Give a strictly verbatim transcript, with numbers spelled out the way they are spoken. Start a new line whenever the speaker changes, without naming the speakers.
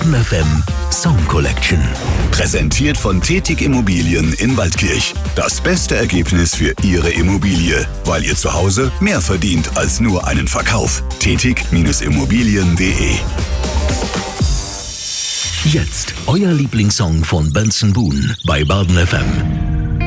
Baden F M Song Collection.
Präsentiert von Tätig Immobilien in Waldkirch. Das beste Ergebnis für Ihre Immobilie, weil ihr zu Hause mehr verdient als nur einen Verkauf. tätig Immobilien punkt de.
Jetzt euer Lieblingssong von Benson Boone bei Baden F M.